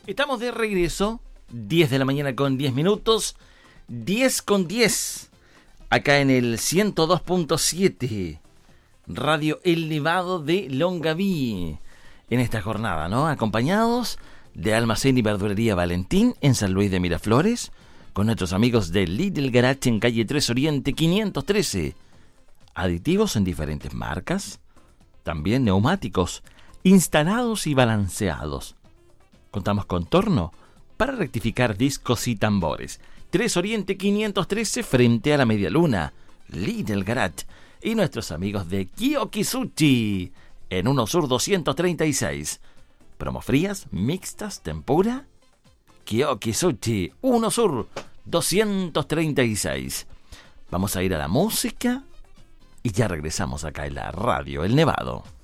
Estamos de regreso, 10 de la mañana con 10 minutos, 10 con 10, acá en el 102.7, Radio El Nevado de Longaví, en esta jornada, ¿no? Acompañados de Almacén y Verdulería Valentín en San Luis de Miraflores, con nuestros amigos de Little Garage en calle 3 Oriente 513, aditivos en diferentes marcas, también neumáticos instalados y balanceados. Contamos con torno para rectificar discos y tambores. 3 Oriente 513 frente a la Media Luna, Little Garage. Y nuestros amigos de Kiyoki Sushi en 1 Sur 236. Promo frías, mixtas, tempura. Kiyoki Sushi, 1 Sur 236. Vamos a ir a la música y ya regresamos acá en la Radio El Nevado.